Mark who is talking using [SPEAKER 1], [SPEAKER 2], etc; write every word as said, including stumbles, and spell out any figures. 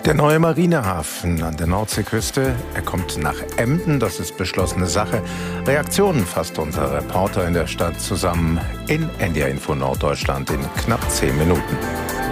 [SPEAKER 1] Der neue Marinehafen an der Nordseeküste, er kommt nach Emden, das ist beschlossene Sache. Reaktionen fasst unser Reporter in der Stadt zusammen in N D R Info Norddeutschland in knapp zehn Minuten.